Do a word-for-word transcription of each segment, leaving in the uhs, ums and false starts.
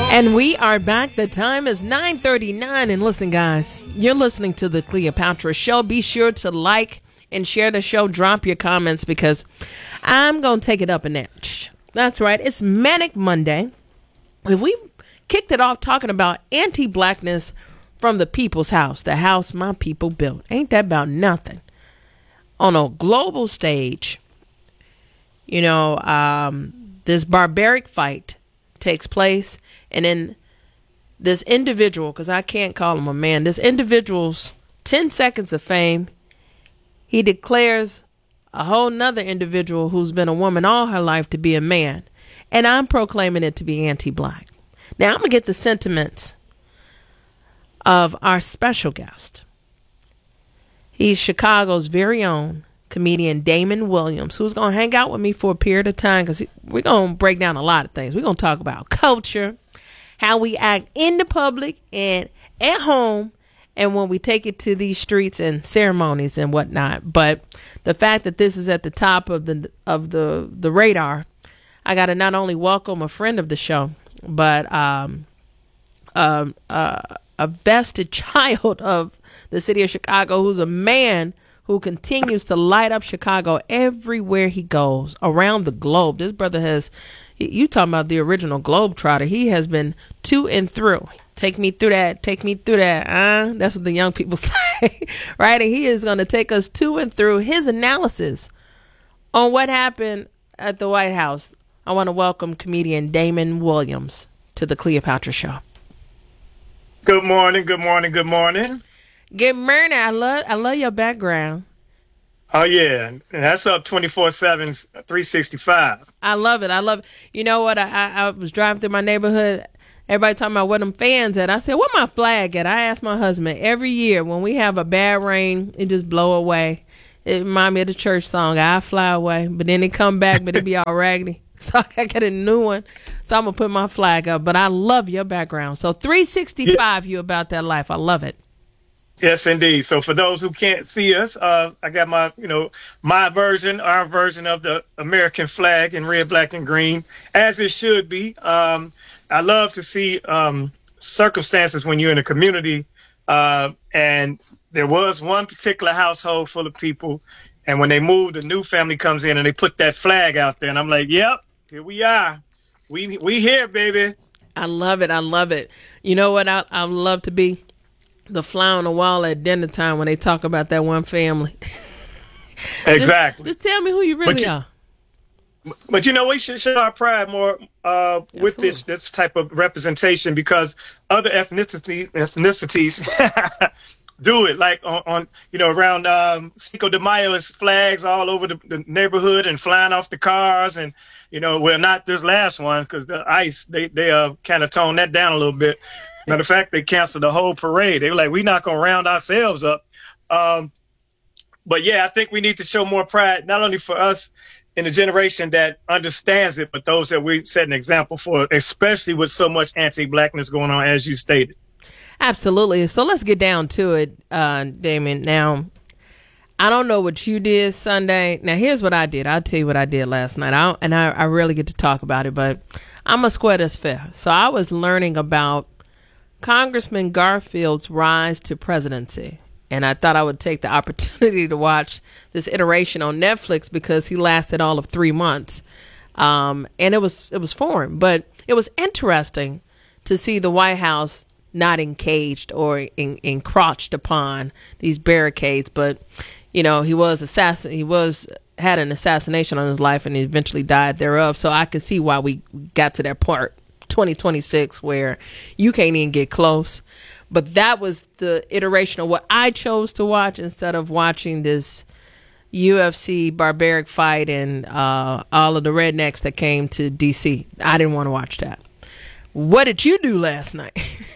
And we are back. The time is nine thirty-nine. And listen, guys, you're listening to the Cleopatra Show. Be sure to like and share the show. Drop your comments because I'm going to take it up a notch. That's right. It's Manic Monday. If we kicked it off talking about anti-blackness from the people's house, the house my people built. Ain't that about nothing? On a global stage, you know, um, this barbaric fight takes place. And then this individual, because I can't call him a man, this individual's ten seconds of fame, he declares a whole nother individual who's been a woman all her life to be a man. And I'm proclaiming it to be anti-black. Now, I'm going to get the sentiments of our special guest. He's Chicago's very own comedian Damon Williams, who's going to hang out with me for a period of time because we're going to break down a lot of things. We're going to talk about culture, how we act in the public and at home, and when we take it to these streets and ceremonies and whatnot. But the fact that this is at the top of the of the, the radar, I got to not only welcome a friend of the show, but um, um, uh, a vested child of the city of Chicago who's a man who continues to light up Chicago everywhere he goes around the globe. This brother has, you talking about the original Globetrotter. He has been to and through. Take me through that. Take me through that. Uh, that's what the young people say, right? And he is going to take us to and through his analysis on what happened at the White House. I want to welcome comedian Damon Williams to the Cleopatra Show. Good morning. Good morning. Good morning. Good morning. I love I love your background. Oh, yeah. That's up twenty-four seven, three sixty-five. I love it. I love it. You know what? I, I, I was driving through my neighborhood. Everybody talking about where them fans at. I said, where my flag at? I asked my husband every year when we have a bad rain, it just blow away. It remind me of the church song, I fly away. But then it come back, but it be all raggedy. So I got a new one. So I'm going to put my flag up. But I love your background. So three sixty-five, yeah. You about that life. I love it. Yes, indeed. So for those who can't see us, uh, I got my, you know, my version, our version of the American flag in red, black, and green, as it should be. Um, I love to see um, circumstances when you're in a community, uh, and there was one particular household full of people, and when they moved, a new family comes in and they put that flag out there, and I'm like, yep, here we are. We we here, baby. I love it. I love it. You know what? I I love to be the fly on the wall at dinner time when they talk about that one family. Exactly. Just, just tell me who you really but you, are. But you know, we should show our pride more uh, with this this type of representation because other ethnicity, ethnicities do it. Like on, on you know, around um, Cinco de Mayo, it's flags all over the, the neighborhood and flying off the cars. And, you know, well, not this last one because the ICE, they, they uh, kind of toned that down a little bit. Matter of fact, they canceled the whole parade. They were like, we're not going to round ourselves up. Um, but, yeah, I think we need to show more pride, not only for us in a generation that understands it, but those that we set an example for, especially with so much anti-blackness going on, as you stated. Absolutely. So let's get down to it, uh, Damon. Now, I don't know what you did Sunday. Now, here's what I did. I'll tell you what I did last night. I and I, I rarely get to talk about it, but I'm a square that's fair. So I was learning about Congressman Garfield's rise to presidency. And I thought I would take the opportunity to watch this iteration on Netflix because he lasted all of three months. Um, and it was it was foreign, but it was interesting to see the White House not encaged or en- encroached upon these barricades. But, you know, he was assassin. He was had an assassination on his life and he eventually died thereof. So I can see why we got to that part. twenty twenty-six where you can't even get close. But that was the iteration of what I chose to watch instead of watching this U F C barbaric fight and uh, all of the rednecks that came to D C. I didn't want to watch that. What did you do last night?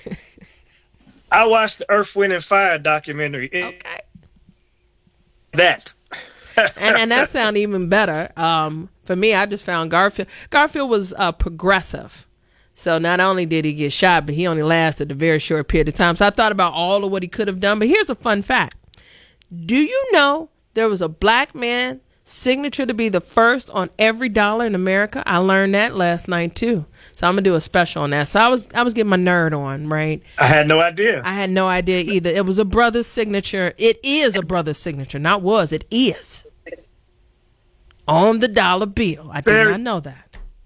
I watched the Earth, Wind, and Fire documentary. Okay. That. and, and that sounded even better. Um, for me, I just found Garfield. Garfield was uh, progressive. So not only did he get shot, but he only lasted a very short period of time. So I thought about all of what he could have done. But here's a fun fact. Do you know there was a black man signature to be the first on every dollar in America. I learned that last night too. So I'm gonna do a special on that. So I was I was getting my nerd on, right? I had no idea. I had no idea either. It was a brother's signature. It is a brother's signature. Not was. It is on the dollar bill. I did not know that.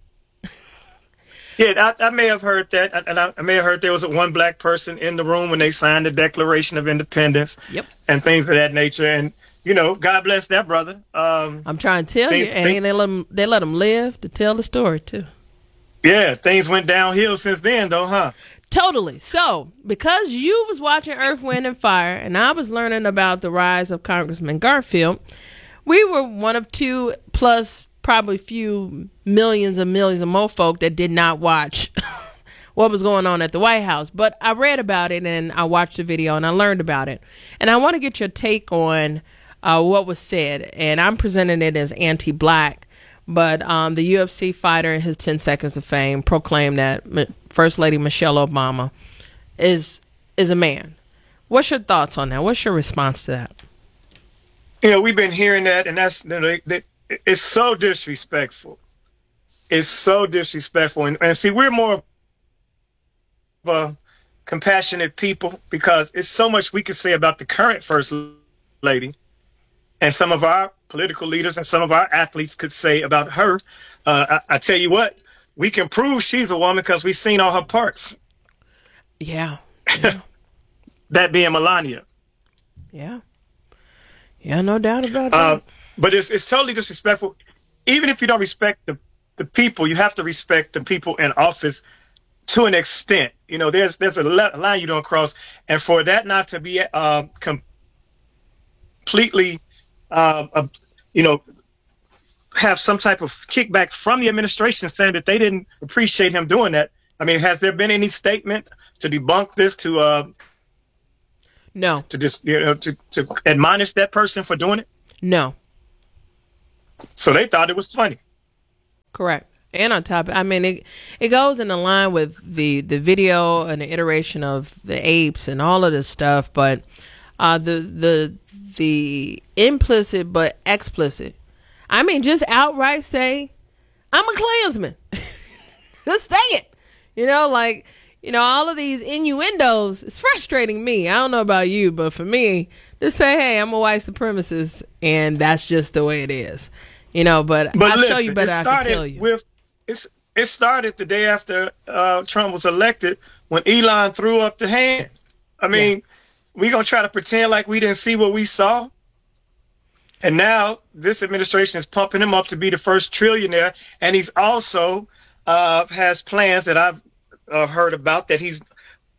Yeah, I, I may have heard that, and I, I may have heard there was one black person in the room when they signed the Declaration of Independence. Yep. And things of that nature. And you know, God bless that brother. Um, I'm trying to tell things, you, and things, they let him they let him live to tell the story too. Yeah, things went downhill since then, though, huh? Totally. So, because you was watching Earth, Wind, and Fire, and I was learning about the rise of Congressman Garfield, we were one of two plus probably few millions and millions of more folk that did not watch what was going on at the White House. But I read about it and I watched the video and I learned about it. And I want to get your take on uh, what was said. And I'm presenting it as anti-black. But um, the U F C fighter in his ten seconds of fame proclaimed that M- First Lady Michelle Obama is is a man. What's your thoughts on that? What's your response to that? You know, we've been hearing that, and that's that, it's so disrespectful. It's so disrespectful. And, and see, we're more of a compassionate people because it's so much we could say about the current First Lady, and some of our political leaders and some of our athletes could say about her. Uh, I, I tell you what, we can prove she's a woman because we've seen all her parts. Yeah. yeah. That being Melania. Yeah. Yeah, no doubt about that. Uh, but it's it's totally disrespectful. Even if you don't respect the, the people, you have to respect the people in office to an extent. You know, there's there's a line you don't cross. And for that not to be uh, completely, uh, uh, you know, have some type of kickback from the administration saying that they didn't appreciate him doing that. I mean, has there been any statement to debunk this, to uh, no, to just, you know, to, to admonish that person for doing it? No. So they thought it was funny. Correct. And on top, I mean, it it goes in the line with the, the video and the iteration of the apes and all of this stuff, but uh, the the the implicit but explicit. I mean, just outright say, I'm a Klansman. Just say it. You know, like, you know, all of these innuendos, it's frustrating me. I don't know about you, but for me, just say, hey, I'm a white supremacist, and that's just the way it is. You know, but, but I'll listen, show you better, I can tell you. With, it's, it started the day after uh, Trump was elected when Elon threw up the hand. I mean, yeah. we going to try to pretend like we didn't see what we saw? And now this administration is pumping him up to be the first trillionaire. And he's also uh, has plans that I've uh, heard about that he's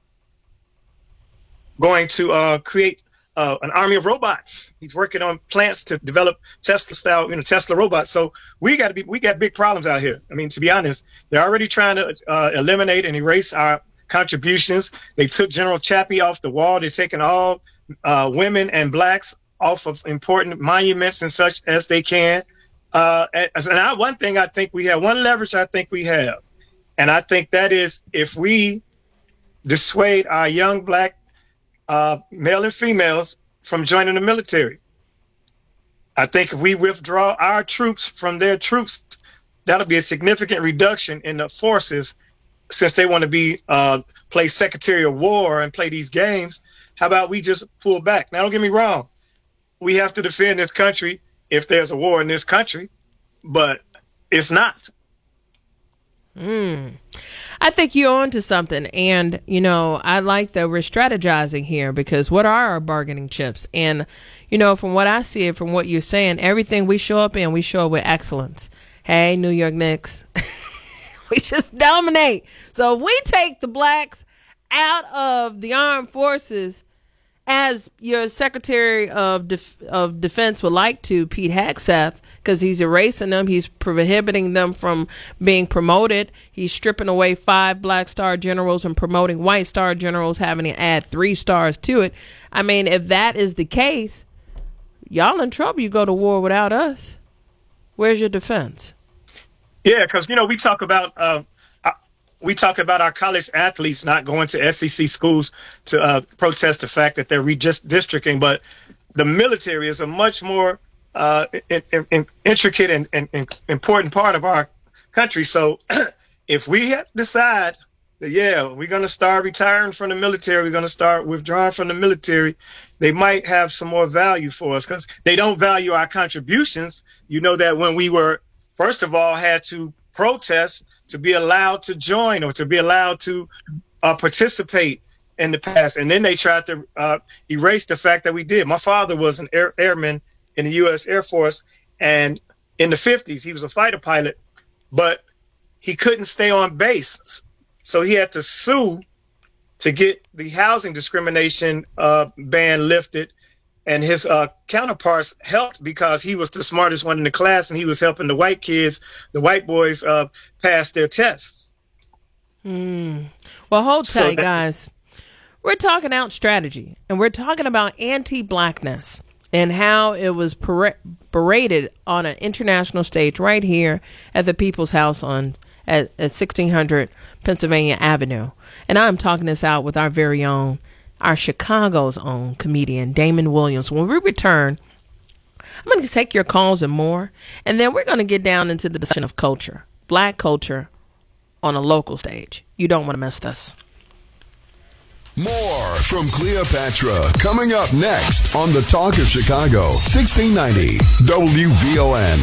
going to uh, create uh, an army of robots. He's working on plans to develop Tesla style, you know, Tesla robots. So we got to be, we got big problems out here. I mean, to be honest, they're already trying to uh, eliminate and erase our contributions. They took General Chappie off the wall. They're taking all uh, women and blacks off of important monuments and such as they can. Uh, and and I, one thing I think we have, one leverage I think we have, and I think that is if we dissuade our young black uh, male and females from joining the military. I think if we withdraw our troops from their troops, that'll be a significant reduction in the forces, since they want to be uh, play Secretary of War and play these games. How about we just pull back? Now, don't get me wrong. We have to defend this country if there's a war in this country, but it's not. Mm. I think you're onto something. And, you know, I like that we're strategizing here, because what are our bargaining chips? And, you know, from what I see it, from what you're saying, everything we show up in, we show up with excellence. Hey, New York Knicks. We just dominate. So if we take the blacks out of the armed forces, as your Secretary of Def- of Defense would like to, Pete Hegseth, because he's erasing them. He's prohibiting them from being promoted. He's stripping away five black star generals and promoting white star generals, having to add three stars to it. I mean, if that is the case, y'all in trouble. You go to war without us. Where's your defense? Yeah, because, you know, we talk about uh, we talk about our college athletes not going to S E C schools to uh, protest the fact that they're redistricting, but the military is a much more uh, in, in, in intricate and, and, and important part of our country. So if we decide that, yeah, we're going to start retiring from the military, we're going to start withdrawing from the military, they might have some more value for us because they don't value our contributions. You know that when we were, first of all, had to protest to be allowed to join or to be allowed to uh, participate in the past. And then they tried to uh, erase the fact that we did. My father was an air, airman in the U S Air Force. And in the fifties, he was a fighter pilot, but he couldn't stay on base. So he had to sue to get the housing discrimination uh, ban lifted. And his uh, counterparts helped because he was the smartest one in the class and he was helping the white kids, the white boys, uh, pass their tests. Mm. Well, hold tight, so that- guys. We're talking out strategy, and we're talking about anti-blackness and how it was paraded on an international stage right here at the People's House on at, at sixteen hundred Pennsylvania Avenue. And I'm talking this out with our very own, our Chicago's own comedian, Damon Williams. When we return, I'm going to take your calls and more, and then we're going to get down into the discussion of culture, black culture on a local stage. You don't want to miss this. More from Cleopatra coming up next on the Talk of Chicago, sixteen ninety W V O N.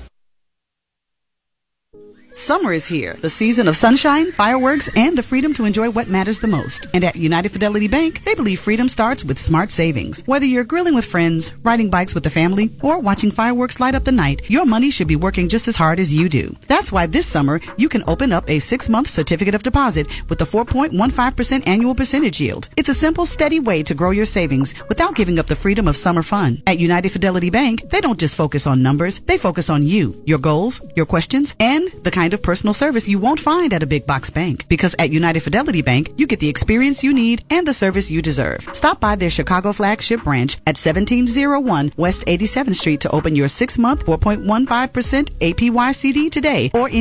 Summer is here, the season of sunshine, fireworks, and the freedom to enjoy what matters the most. And at United Fidelity Bank, they believe freedom starts with smart savings. Whether you're grilling with friends, riding bikes with the family, or watching fireworks light up the night, your money should be working just as hard as you do. That's why this summer, you can open up a six-month certificate of deposit with a four point one five percent annual percentage yield. It's a simple, steady way to grow your savings without giving up the freedom of summer fun. At United Fidelity Bank, they don't just focus on numbers, they focus on you, your goals, your questions, and the kind of personal service you won't find at a big box bank. Because at United Fidelity Bank, you get the experience you need and the service you deserve. Stop by their Chicago flagship branch at seventeen oh one West eighty-seventh Street to open your six-month four point one five percent A P Y C D today, or